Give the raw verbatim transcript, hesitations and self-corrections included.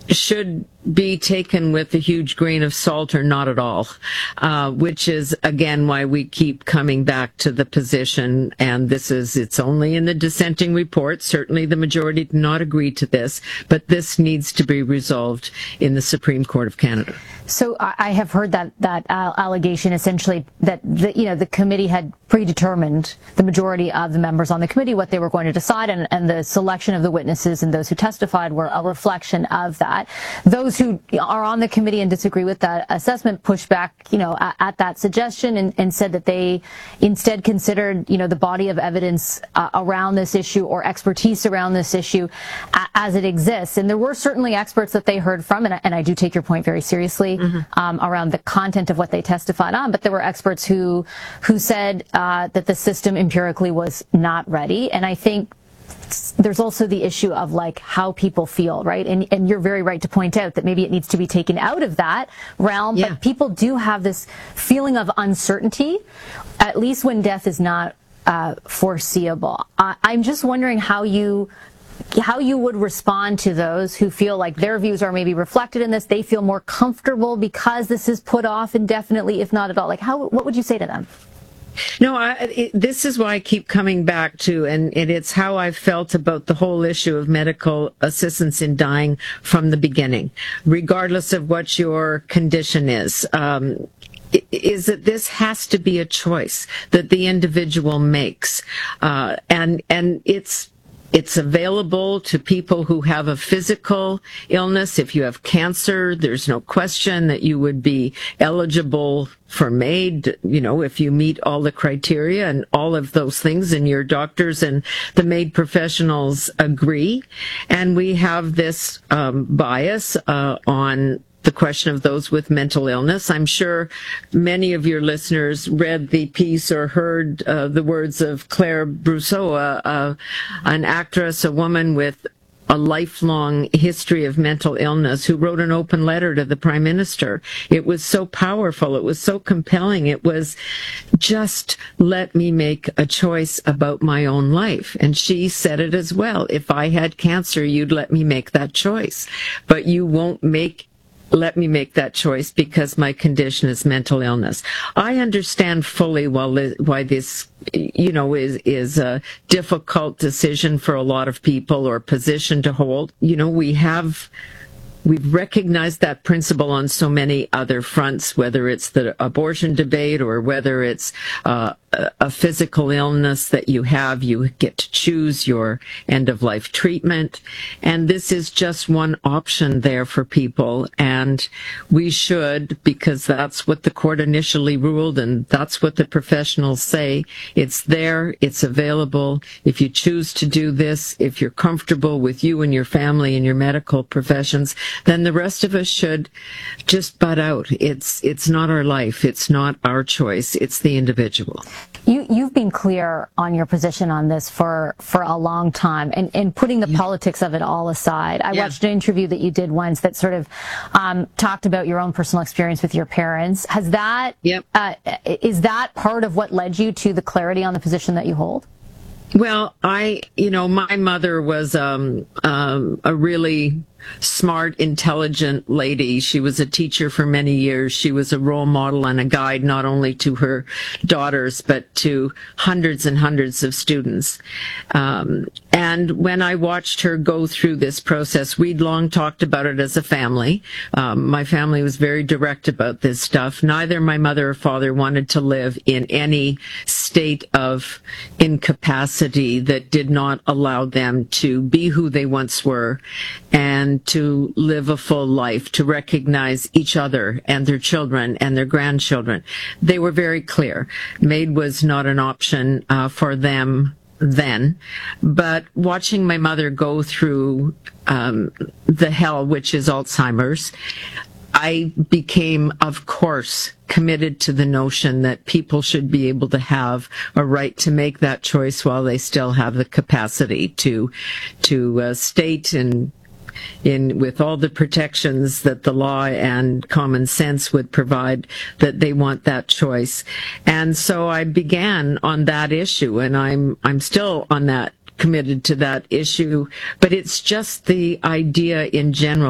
should be taken with a huge grain of salt or not at all, uh, which is, again, why we keep coming back to the position. And this is, it's only in the dissenting report. Certainly the majority do not agree to this, but this needs to be resolved in the Supreme Court of Canada. So I have heard that that allegation essentially that the, you know the committee had predetermined, the majority of the members on the committee, what they were going to decide, and, and the selection of the witnesses and those who testified were a reflection of that. Those who are on the committee and disagree with that assessment pushed back, you know, at, at that suggestion and, and said that they instead considered, you know, the body of evidence uh, around this issue or expertise around this issue uh, as it exists. And there were certainly experts that they heard from, and, and I do take your point very seriously. Mm-hmm. um, around the content of what they testified on, but there were experts who who said uh, that the system empirically was not ready. And I think there's also the issue of like how people feel, right? And and you're very right to point out that maybe it needs to be taken out of that realm, yeah. But people do have this feeling of uncertainty, at least when death is not uh, foreseeable. Uh, I'm just wondering how you how you would respond to those who feel like their views are maybe reflected in this. They feel more comfortable because this is put off indefinitely, if not at all. Like, how? What would you say to them? No, I, it, this is why I keep coming back to, and, and it's how I've felt about the whole issue of medical assistance in dying from the beginning, regardless of what your condition is. Um, is that this has to be a choice that the individual makes, uh, and and it's. It's available to people who have a physical illness. If you have cancer, there's no question that you would be eligible for MAID, you know, if you meet all the criteria and all of those things, and your doctors and the MAID professionals agree. And we have this um, bias uh, on the question of those with mental illness. I'm sure many of your listeners read the piece or heard uh, the words of Claire Brousseau, uh, uh, an actress, a woman with a lifelong history of mental illness, who wrote an open letter to the Prime Minister. It was so powerful. It was so compelling. It was just, let me make a choice about my own life. And she said it as well. If I had cancer, you'd let me make that choice. But you won't make let me make that choice because my condition is mental illness. I understand fully why, why this, you know, is, is a difficult decision for a lot of people or position to hold. You know, we have, we've recognized that principle on so many other fronts, whether it's the abortion debate or whether it's uh, a physical illness that you have. You get to choose your end-of-life treatment. And this is just one option there for people. And we should, because that's what the court initially ruled, and that's what the professionals say. It's there. It's available. If you choose to do this, if you're comfortable with you and your family and your medical professions, then the rest of us should just butt out. It's it's not our life. It's not our choice. It's the individual. You, you've been clear on your position on this for, for a long time, and, and putting the yeah. politics of it all aside. I yeah. watched an interview that you did once that sort of um, talked about your own personal experience with your parents. Has that, yep. uh, is that part of what led you to the clarity on the position that you hold? Well, I, you know, my mother was um, um, a really smart, intelligent lady. She was a teacher for many years. She was a role model and a guide not only to her daughters, but to hundreds and hundreds of students. Um, and when I watched her go through this process, we'd long talked about it as a family. Um, my family was very direct about this stuff. Neither my mother or father wanted to live in any state of incapacity that did not allow them to be who they once were and to live a full life, to recognize each other and their children and their grandchildren. They were very clear. MAID was not an option uh, for them then. But watching my mother go through um, the hell, which is Alzheimer's, I became, of course, committed to the notion that people should be able to have a right to make that choice while they still have the capacity to, to uh, state and in with all the protections that the law and common sense would provide, that they want that choice. And so I began on that issue, and I'm I'm still on that, committed to that issue. But it's just the idea in general